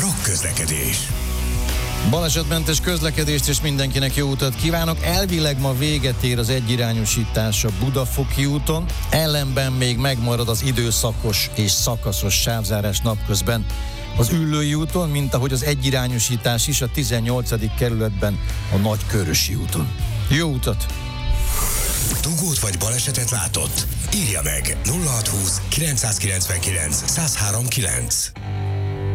Rock közlekedés. Balesetmentes közlekedést és mindenkinek jó utat kívánok. Elvileg ma véget ér az egyirányosítás a Budafoki úton, ellenben még megmarad az időszakos és szakaszos sávzárás napközben az Üllői úton, mint ahogy az egyirányosítás is a 18. kerületben a Nagykörösi úton. Jó utat! Dugót vagy balesetet látott? Írja meg 0620 999 1039.